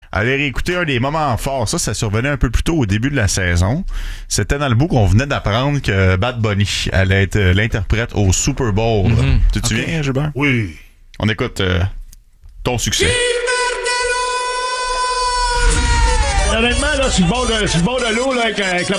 aller réécouter un des moments forts. Ça survenait un peu plus tôt au début de la saison. C'était dans le bout qu'on venait d'apprendre que Bad Bunny allait être l'interprète au Super Bowl. Tu te souviens, Gilbert? Oui. On écoute ton succès. Honnêtement, là, sur le bord de l'eau, là, avec la